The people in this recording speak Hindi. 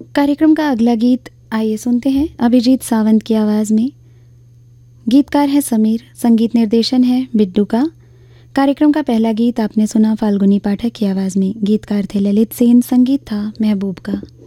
कार्यक्रम का अगला गीत आइए सुनते हैं अभिजीत सावंत की आवाज़ में। गीतकार है समीर, संगीत निर्देशन है बिट्टू का। कार्यक्रम का पहला गीत आपने सुना फाल्गुनी पाठक की आवाज़ में। गीतकार थे ललित सेन, संगीत था महबूब का।